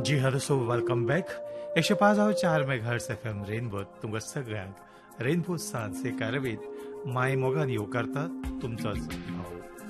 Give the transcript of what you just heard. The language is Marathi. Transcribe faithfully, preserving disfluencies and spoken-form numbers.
जी हॅलो सो वेलकम बॅक एकशे पाच हांव चार मेगाहर्ट्स एफ एम रेनबो तुमकां सगळ्यांक रेनबो सांचे कारवीत माय मोगान येवकारता तुमचोच